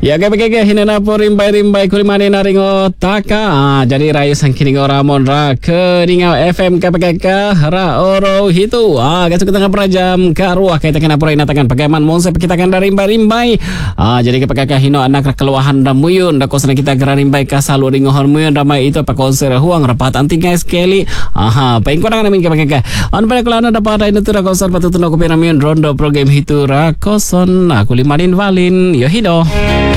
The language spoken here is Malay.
Ya kaya hinana po rimbai kulimani na ringo taka. Jadi raya sangkining Ramon ra keningaw FM KPKK ra oro hitu. Kasuk tengah perajam karuah kita kena pura inatangan pagaman monse kita kan dari rimbai. Jadi KPKK hino anak keluahan dan muyun da kosna kita geran rimbai kasalu ringo hon muyun ramai itu pa konser huang rapat antingnya sekali. Paling kurang namin KPKK. On pada kelana dapat ini tu ra konser patutun aku pinamin rondo program hitu ra koson aku limanin valin yo hido.